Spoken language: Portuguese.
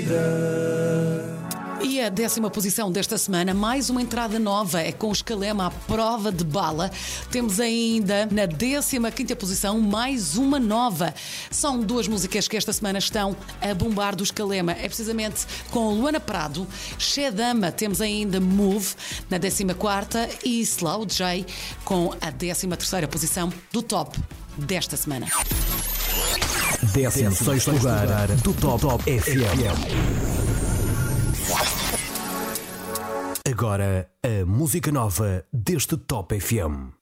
E a 10ª posição desta semana, mais uma entrada nova, é com o Escalema à prova de bala. Temos ainda na 15ª posição mais uma nova. São duas músicas que esta semana estão a bombar do Escalema. É precisamente com Luana Prado, Shedama. Temos ainda Move na 14ª e Slow J com a 13ª posição do top desta semana. 16º lugar do Top FM. Agora, a música nova deste Top FM.